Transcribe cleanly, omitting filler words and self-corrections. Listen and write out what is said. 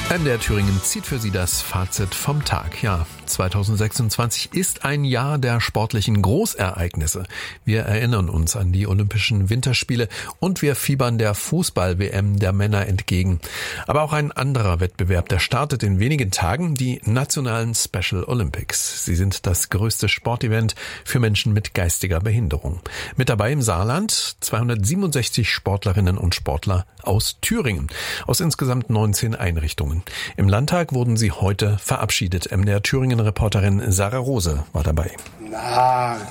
MDR Thüringen zieht für Sie das Fazit vom Tag. Ja, 2026 ist ein Jahr der sportlichen Großereignisse. Wir erinnern uns an die Olympischen Winterspiele und wir fiebern der Fußball-WM der Männer entgegen. Aber auch ein anderer Wettbewerb, der startet in wenigen Tagen, die nationalen Special Olympics. Sie sind das größte Sportevent für Menschen mit geistiger Behinderung. Mit dabei im Saarland 267 Sportlerinnen und Sportler aus Thüringen, aus insgesamt 19 Einrichtungen. Im Landtag wurden sie heute verabschiedet. MDR Thüringen-Reporterin Sarah Rose war dabei.